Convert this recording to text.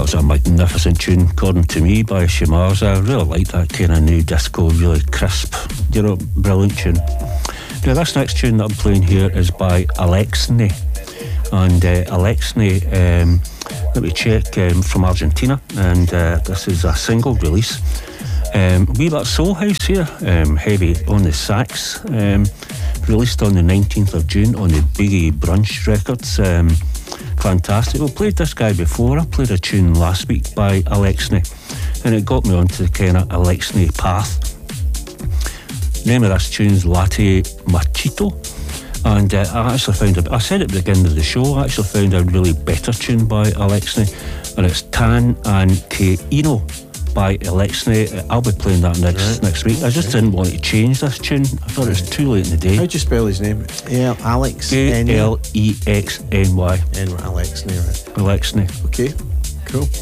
was a magnificent tune, according to me, by Shamars. I really like that kind of new disco, really crisp, brilliant tune. Now, this next tune that I'm playing here is by Alexney. And Alexney, let me check, from Argentina, and this is a single release. Wee bit soul house here, heavy on the sax, released on the 19th of June on the Biggie Brunch Records. Fantastic. We played this guy before. I played a tune last week by Alexney, and it got me onto the kind of Alexney path. Name of this tune's Latte Machito, and I actually found I said at the beginning of the show, I actually found a really better tune by Alexney, and it's Tan and Keino by Alexney. I'll be playing that next week. I just didn't want to change this tune. I thought it was too late in the day. How'd you spell his name? Alex Alexny. Alexney, right? Alexney. Okay, cool.